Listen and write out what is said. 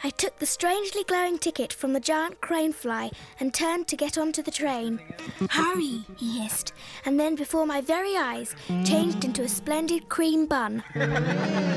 I took the strangely glowing ticket from the giant crane fly and turned to get onto the train. "Hurry," he hissed, and then before my very eyes changed into a splendid cream bun.